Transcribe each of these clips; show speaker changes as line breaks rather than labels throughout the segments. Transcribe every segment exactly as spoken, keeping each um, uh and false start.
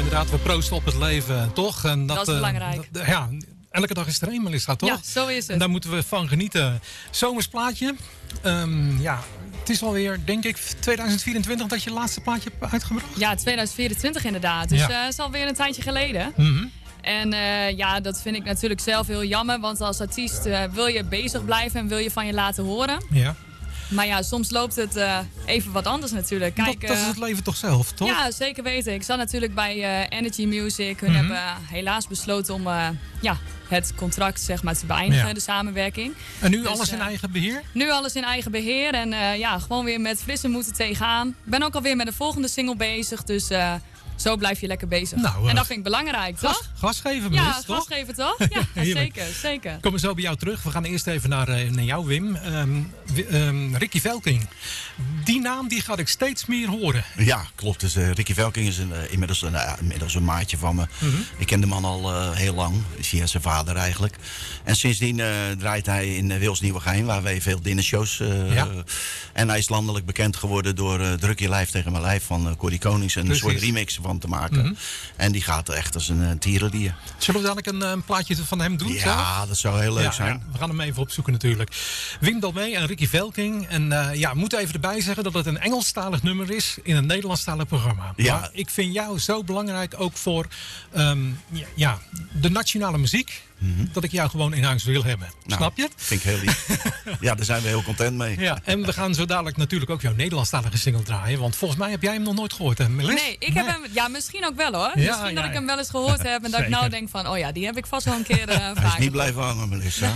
inderdaad, we proosten op het leven, toch? En dat,
dat is belangrijk.
Uh, dat, ja, elke dag is er een, Melissa, toch?
Ja, zo is het.
En daar moeten we van genieten. Zomers plaatje. Um, ja, het is alweer, denk ik, tweeduizend vierentwintig dat je het laatste plaatje hebt uitgebracht.
Ja, tweeduizend vierentwintig inderdaad. Dus het ja. uh, is alweer een tijdje geleden.
Mm-hmm.
En uh, ja, dat vind ik natuurlijk zelf heel jammer. Want als artiest uh, wil je bezig blijven en wil je van je laten horen.
Ja.
Maar ja, soms loopt het uh, even wat anders natuurlijk. Kijk,
dat, dat is het leven toch zelf, toch?
Ja, zeker weten. Ik zat natuurlijk bij uh, Energy Music. Hun mm-hmm. hebben helaas besloten om uh, ja, het contract zeg maar, te beëindigen, ja. de samenwerking.
En nu
dus,
alles in
uh,
eigen beheer?
Nu alles in eigen beheer. En uh, ja, gewoon weer met frisse moed tegenaan. Ik ben ook alweer met de volgende single bezig. Dus uh, zo blijf je lekker bezig.
Nou, uh,
en dat vind ik belangrijk,
gas,
toch?
Gas geven,
Ja,
Melis,
gas geven toch? Ja, zeker, zeker.
Komen we zo bij jou terug. We gaan eerst even naar, uh, naar jou, Wim. Um, um, Ricky Velking. Die naam die ga ik steeds meer horen.
Ja, klopt. Dus, uh, Ricky Velking is een, uh, inmiddels, een, uh, inmiddels een maatje van me. Mm-hmm. Ik ken de man al uh, heel lang. Via zijn vader eigenlijk. En sindsdien uh, draait hij in uh, Wils Nieuwegein. Waar wij veel dinnershows. Uh, ja. En hij is landelijk bekend geworden door uh, Druk je lijf tegen mijn lijf van uh, Corrie Konings. En
Precies.
een soort remix van te maken. Mm-hmm. En die gaat er echt als een uh, tierenlier.
Zullen we dadelijk een, een plaatje van hem doen?
Ja,
zelf?
dat zou heel leuk ja, zijn.
Ja, we gaan hem even opzoeken natuurlijk. Wim Dalmee en Ricky Velking. En uh, ja, moet even erbij zeggen dat het een Engelstalig nummer is in een Nederlandstalig programma.
Ja.
Maar ik vind jou zo belangrijk ook voor um, ja, ja, de nationale muziek. Mm-hmm. Dat ik jou gewoon in huis wil hebben.
Nou,
snap je het?
Vind ik heel lief. Ja, daar zijn we heel content mee.
Ja, en we gaan zo dadelijk natuurlijk ook jouw Nederlandstalige single draaien. Want volgens mij heb jij hem nog nooit gehoord, hè, Melis?
Nee, ik heb nee. hem... Ja, misschien ook wel, hoor.
Ja,
misschien
ja,
dat ik
ja.
hem wel eens gehoord heb. En dat ik nou denk van... Oh ja, die heb ik vast wel een keer uh, vaak.
Hij is niet blijven hangen, Melissa.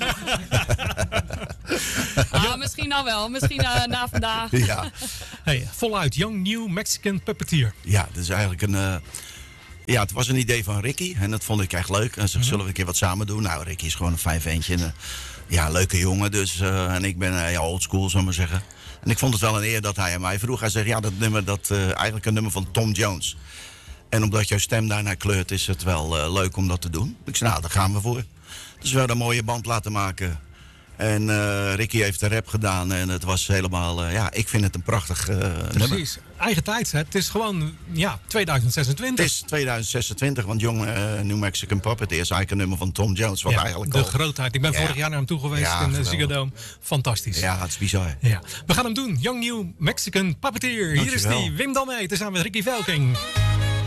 ah, misschien nou wel. Misschien uh, na vandaag.
Ja.
Hey, voluit. Young New Mexican Puppeteer.
Ja, dat is eigenlijk een... Uh, Ja, het was een idee van Ricky en dat vond ik echt leuk. En ze mm-hmm. zullen we een keer wat samen doen. Nou, Ricky is gewoon een fijn ventje. En, uh, ja, leuke jongen dus. Uh, en ik ben uh, ja, oldschool, zou ik maar zeggen. En ik vond het wel een eer dat hij aan mij vroeg. Hij zegt, ja, dat nummer, dat uh, eigenlijk een nummer van Tom Jones. En omdat jouw stem daarnaar kleurt, is het wel uh, leuk om dat te doen. Ik zei, nou, daar gaan we voor. Dus we hadden een mooie band laten maken. En uh, Ricky heeft de rap gedaan en het was helemaal, uh, ja, ik vind het een prachtig uh,
Precies.
nummer.
Precies, eigen tijd, hè? Het is gewoon, ja, tweeduizend zesentwintig.
Het is tweeduizend zesentwintig, want Young uh, New Mexican Puppeteer is eigenlijk een nummer van Tom Jones. Wat
ja,
eigenlijk
de
al...
grootheid. Ik ben ja. vorig jaar naar hem toe geweest ja, in de Ziggo Dome. Fantastisch.
Ja, het is bizar.
Ja. We gaan hem doen. Young New Mexican Puppeteer. Hier is die, Wim Dalmee, tezamen met Ricky Velking.